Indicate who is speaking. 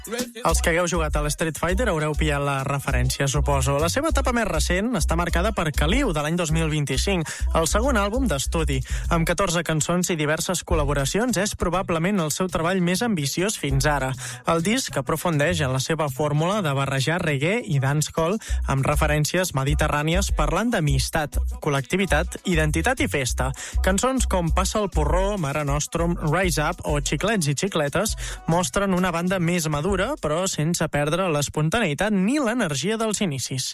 Speaker 1: Els que hagueu jugat a l'Street Fighter haureu pillat la referència, suposo. La seva etapa més recent està marcada per Caliu, de l'any 2025, el segon àlbum d'estudi. Amb 14 cançons i diverses col·laboracions, és probablement el seu treball més ambiciós fins ara. El disc aprofundeix en la seva fórmula de barrejar reggae i dancehall amb referències mediterrànies parlant d'amistat, col·lectivitat, identitat i festa. Cançons com Passa el porró, Mare Nostrum, Rise Up o Xiclets i Xicletes mostren una banda més madura, però sense perdre l'espontaneïtat ni l'energia dels inicis.